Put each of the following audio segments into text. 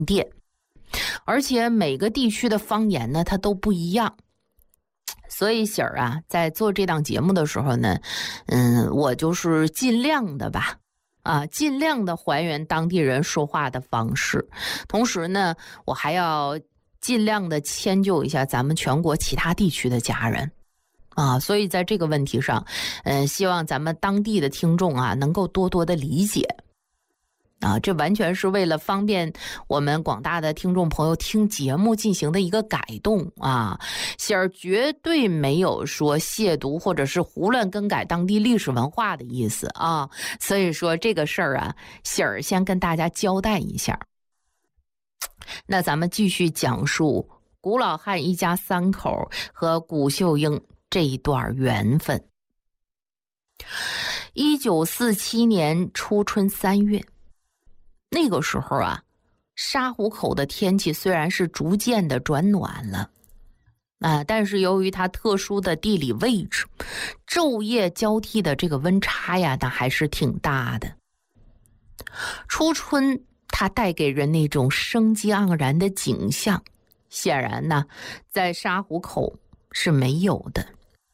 甸，而且每个地区的方言呢，它都不一样。所以喜儿啊，在做这档节目的时候呢，我就是尽量的吧，尽量的还原当地人说话的方式，同时呢，我还要尽量的迁就一下咱们全国其他地区的家人。所以在这个问题上，希望咱们当地的听众啊，能够多多的理解。这完全是为了方便我们广大的听众朋友听节目进行的一个改动啊。喜儿绝对没有说亵渎或者是胡乱更改当地历史文化的意思啊。所以说这个事儿啊，喜儿先跟大家交代一下。那咱们继续讲述古老汉一家三口和谷秀英这一段缘分。1947年初春3月，那个时候啊，沙湖口的天气虽然是逐渐的转暖了，但是由于它特殊的地理位置，昼夜交替的这个温差呀，那还是挺大的。初春它带给人那种生机盎然的景象，显然呢，在沙湖口是没有的。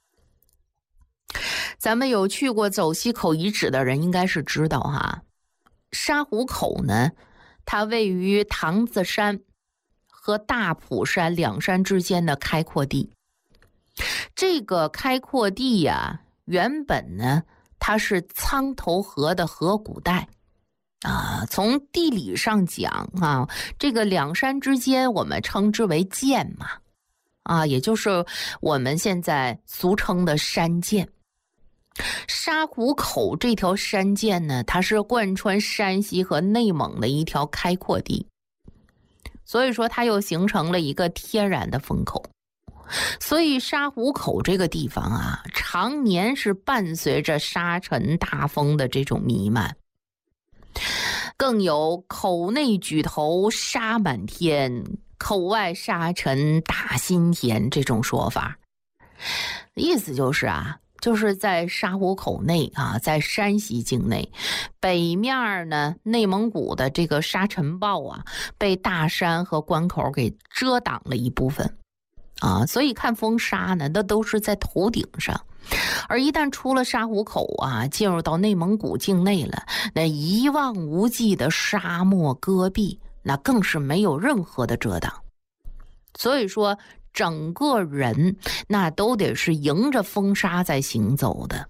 咱们有去过走西口遗址的人应该是知道哈，沙湖口呢，它位于塘子山和大埔山两山之间的开阔地。这个开阔地呀，原本呢，它是苍头河的河谷带。从地理上讲啊，这个两山之间我们称之为涧嘛，也就是我们现在俗称的山涧。沙湖口这条山涧呢，它是贯穿山西和内蒙的一条开阔地，所以说它又形成了一个天然的风口。所以沙湖口这个地方啊，常年是伴随着沙尘大风的这种弥漫，更有口内举头沙满天，口外沙尘打心田这种说法。意思就是在沙湖口内在山西境内，北面呢，内蒙古的这个沙尘暴被大山和关口给遮挡了一部分所以看风沙呢，那都是在头顶上。而一旦出了沙湖口进入到内蒙古境内了，那一望无际的沙漠戈壁，那更是没有任何的遮挡。所以说整个人那都得是迎着风沙在行走的。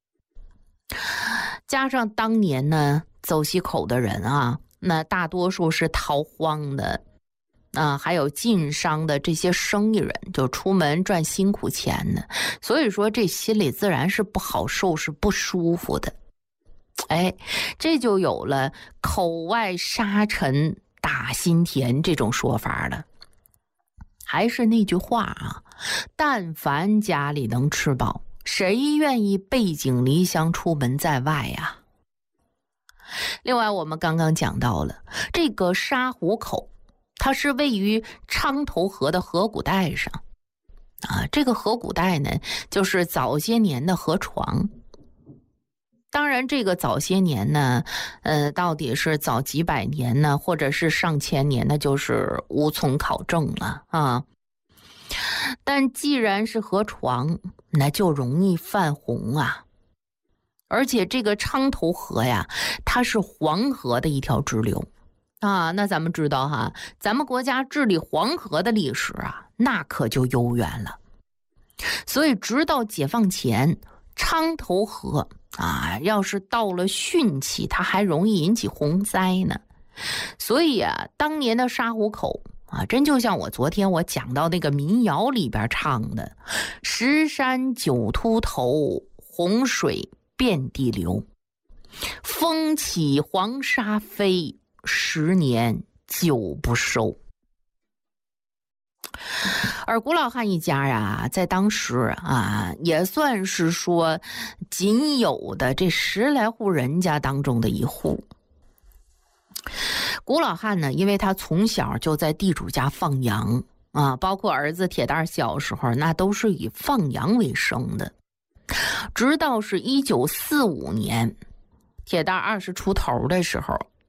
加上当年呢，走西口的人那大多数是逃荒的还有晋商的这些生意人，就出门赚辛苦钱的，所以说这心里自然是不好受，是不舒服的。这就有了口外沙尘打心田这种说法了。还是那句话但凡家里能吃饱，谁愿意背井离乡出门在外呀？另外我们刚刚讲到了这个沙湖口，它是位于昌头河的河谷带上这个河谷带呢，就是早些年的河床。当然这个早些年呢到底是早几百年呢，或者是上千年，那就是无从考证了但既然是河床，那就容易泛洪而且这个昌头河呀，它是黄河的一条支流那咱们知道咱们国家治理黄河的历史那可就悠远了。所以直到解放前，昌头河要是到了汛期，它还容易引起洪灾呢。所以当年的沙湖口真就像昨天我讲到那个民谣里边唱的，石山九秃头，洪水遍地流，风起黄沙飞，10年久不收。而古老汉一家在当时也算是说仅有的这10来户人家当中的一户。古老汉呢，因为他从小就在地主家放羊包括儿子铁蛋小时候那都是以放羊为生的。直到是1945年铁蛋20出头的时候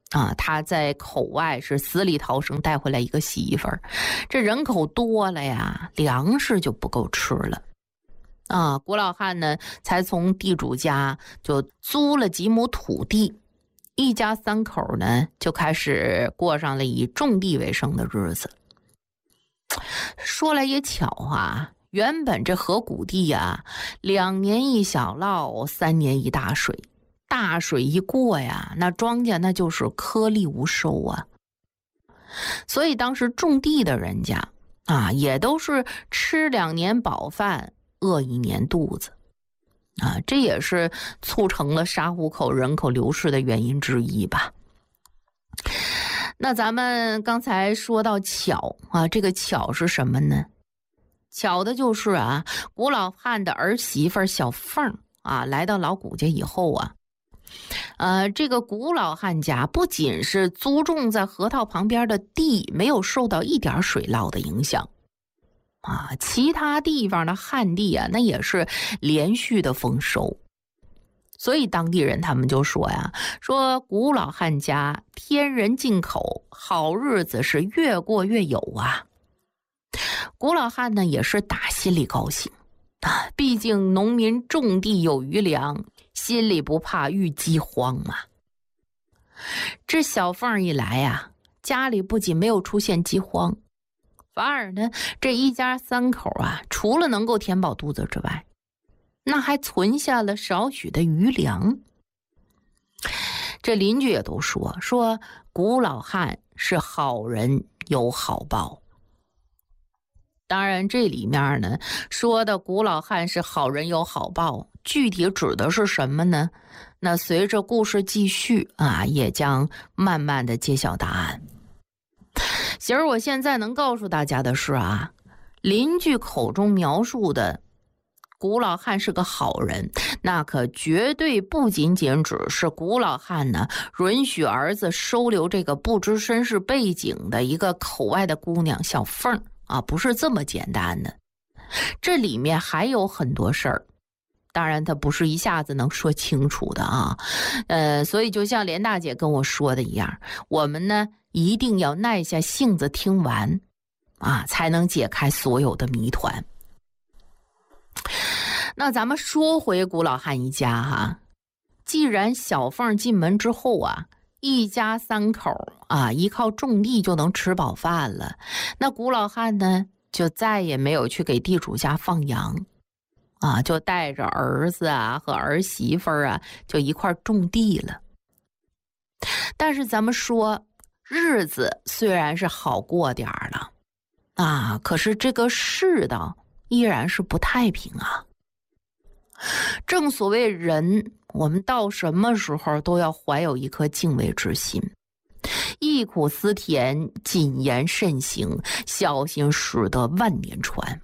他在口外是死里逃生带回来一个媳妇儿，这人口多了呀，粮食就不够吃了。古老汉呢才从地主家就租了几亩土地，一家三口呢就开始过上了以种地为生的日子。说来也巧啊，原本这河谷地啊，2年一小涝，3年一大水，大水一过呀，那庄稼那就是颗粒无收啊。所以当时种地的人家也都是吃2年饱饭，饿1年肚子这也是促成了沙湖口人口流失的原因之一吧。那咱们刚才说到巧这个巧是什么呢？巧的就是古老汉的儿媳妇小凤来到老谷家以后这个古老汉家不仅是租种在河套旁边的地没有受到一点水涝的影响其他地方的旱地那也是连续的丰收。所以当地人他们就说说古老汉家天人进口，好日子是越过越有古老汉呢也是打心里高兴毕竟农民种地有余粮，心里不怕遇饥荒嘛。这小凤一来家里不仅没有出现饥荒，反而呢这一家3口除了能够填饱肚子之外，那还存下了少许的余粮。这邻居也都说古老汉是好人有好报。当然这里面呢说的古老汉是好人有好报，具体指的是什么呢？那随着故事继续也将慢慢的揭晓答案。其实我现在能告诉大家的是邻居口中描述的古老汉是个好人，那可绝对不仅仅只是古老汉呢允许儿子收留这个不知身世背景的一个口外的姑娘小凤不是这么简单的。这里面还有很多事儿，当然他不是一下子能说清楚的所以就像连大姐跟我说的一样，我们呢一定要耐下性子听完才能解开所有的谜团。那咱们说回古老汉一家既然小凤进门之后一家3口依靠种地就能吃饱饭了，那古老汉呢就再也没有去给地主家放羊就带着儿子和儿媳妇就一块种地了。但是咱们说日子虽然是好过点了可是这个世道依然是不太平正所谓人，我们到什么时候都要怀有一颗敬畏之心，忆苦思甜，谨言慎行，小心驶得万年船。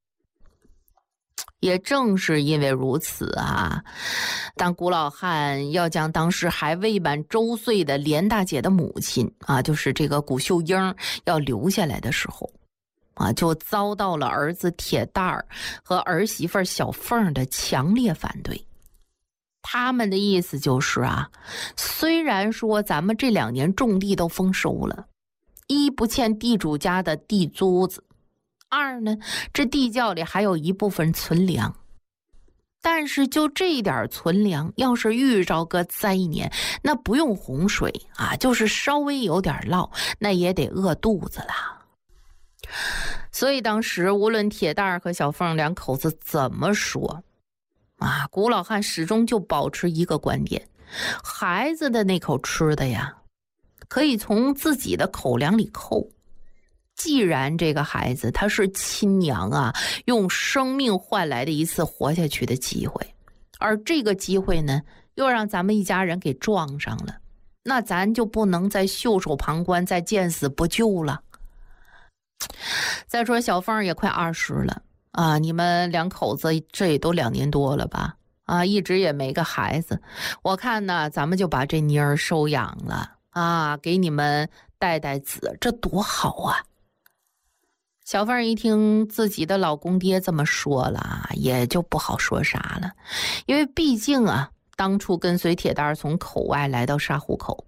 也正是因为如此当古老汉要将当时还未满周岁的连大姐的母亲就是这个古秀英要留下来的时候就遭到了儿子铁蛋儿和儿媳妇小凤的强烈反对。他们的意思就是虽然说咱们这2年种地都丰收了，一不欠地主家的地租子，二呢这地窖里还有一部分存粮，但是就这点存粮要是遇着个灾年，那不用洪水就是稍微有点涝，那也得饿肚子了。所以当时无论铁蛋儿和小凤2口子怎么说古老汉始终就保持一个观点，孩子的那口吃的可以从自己的口粮里扣。既然这个孩子他是亲娘用生命换来的一次活下去的机会，而这个机会呢又让咱们一家人给撞上了，那咱就不能再袖手旁观，再见死不救了。再说小凤也快20了你们2口子这也都2年多了吧一直也没个孩子，我看呢咱们就把这妮儿收养了给你们带带子，这多好小凤一听自己的老公爹这么说了也就不好说啥了，因为毕竟当初跟随铁蛋儿从口外来到沙湖口，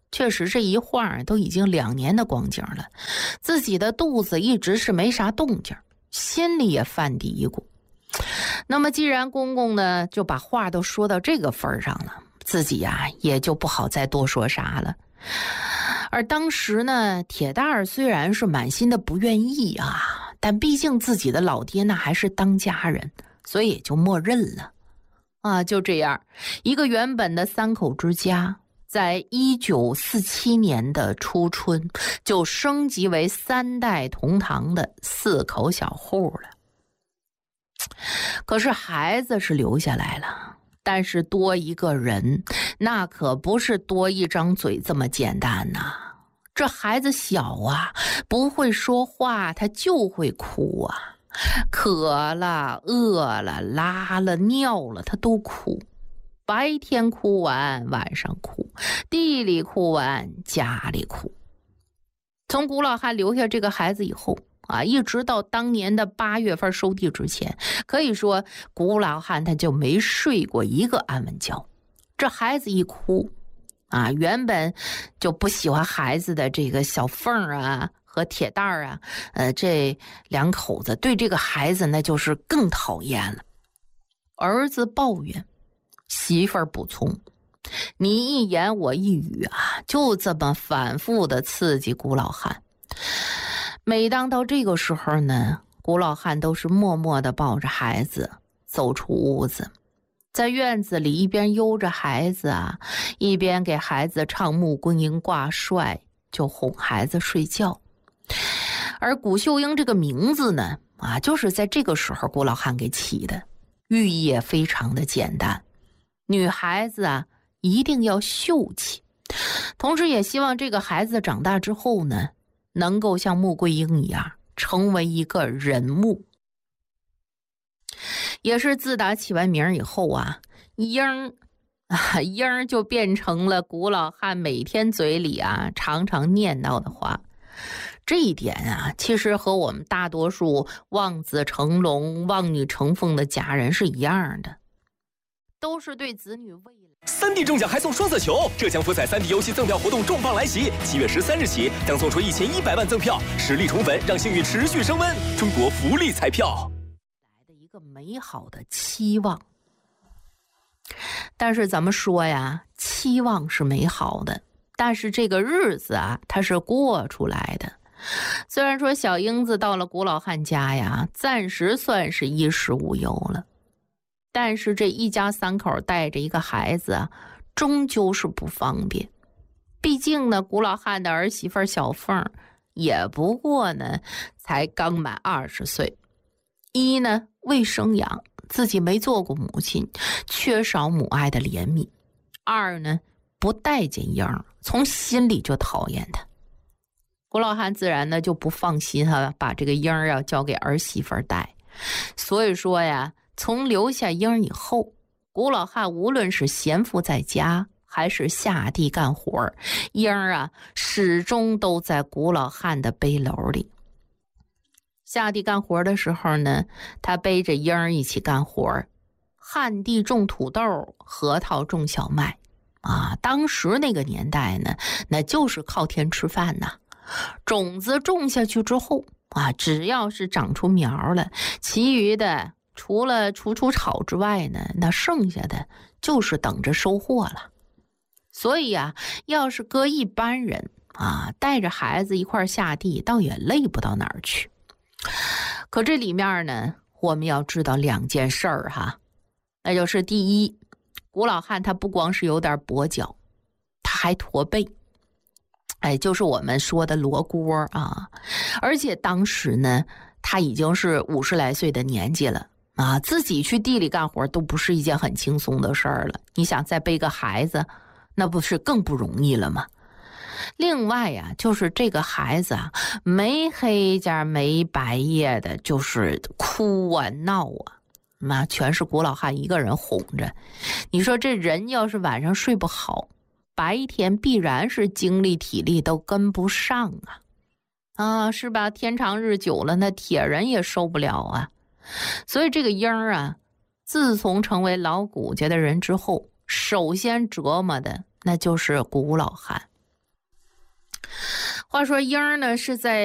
确实这一晃都已经2年的光景了，自己的肚子一直是没啥动静，心里也犯嘀咕。那么既然公公呢就把话都说到这个份上了，自己呀也就不好再多说啥了。而当时呢，铁蛋儿虽然是满心的不愿意啊，但毕竟自己的老爹那还是当家人，所以也就默认了啊。就这样，一个原本的3口之家，在1947年的初春就升级为3代同堂的4口小户了。可是孩子是留下来了，但是多一个人，那可不是多一张嘴这么简单呐。这孩子小啊，不会说话，他就会哭啊，渴了、饿了、拉了、尿了，他都哭。白天哭完，晚上哭，地里哭完，家里哭。从古老汉留下这个孩子以后啊，一直到当年的8月份收地之前，可以说古老汉他就没睡过一个安稳觉。这孩子一哭啊，原本就不喜欢孩子的这个小凤啊和铁蛋儿啊，这2口子对这个孩子那就是更讨厌了。儿子抱怨，媳妇儿补充，你一言我一语啊，就这么反复的刺激古老汉。每当到这个时候呢，古老汉都是默默地抱着孩子走出屋子，在院子里一边悠着孩子啊，一边给孩子唱穆桂英挂帅，就哄孩子睡觉。而古秀英这个名字呢，就是在这个时候古老汉给起的，寓意也非常的简单，女孩子啊一定要秀气，同时也希望这个孩子长大之后呢，能够像穆桂英一样成为一个人物。也是自打起完名以后啊，英就变成了古老汉每天嘴里啊常常念叨的话。这一点啊，其实和我们大多数望子成龙、望女成凤的家人是一样的，都是对子女未来。 3D 中奖还送双色球，浙江福彩3D 游戏赠票活动重磅来袭，7月13日起将送出1100万赠票，实力宠粉，让幸运持续升温。中国福利彩票来的一个美好的期望。但是咱们说呀，期望是美好的，但是这个日子啊，它是过出来的。虽然说小英子到了古老汉家呀，暂时算是衣食无忧了，但是这一家3口带着一个孩子啊，终究是不方便。毕竟呢，古老汉的儿媳妇小凤也不过呢才刚满20岁，一呢未生养，自己没做过母亲，缺少母爱的怜悯；二呢不待见英，从心里就讨厌他。古老汉自然呢就不放心把这个英要交给儿媳妇带，所以说呀，从留下英以后，古老汉无论是闲赋在家还是下地干活，英啊始终都在古老汉的背篓里。下地干活的时候呢，他背着英一起干活，旱地种土豆，河套种小麦啊。当时那个年代呢，那就是靠天吃饭呐。种子种下去之后啊，只要是长出苗了，其余的除了除草之外呢，那剩下的就是等着收获了。所以啊，要是搁一般人啊，带着孩子一块下地，倒也累不到哪儿去。可这里面呢，我们要知道2件事儿哈，那就是第一，古老汉他不光是有点跛脚，他还驼背。就是我们说的罗锅啊，而且当时呢，他已经是50来岁的年纪了啊，自己去地里干活都不是一件很轻松的事儿了。你想再背个孩子，那不是更不容易了吗？另外呀，就是这个孩子啊，没黑家没白夜的，就是哭啊闹啊，那全是古老汉一个人哄着。你说这人要是晚上睡不好，白天必然是精力体力都跟不上啊，是吧？天长日久了，那铁人也受不了啊。所以这个英啊，自从成为老古家的人之后，首先折磨的那就是古老汉话说英儿呢是在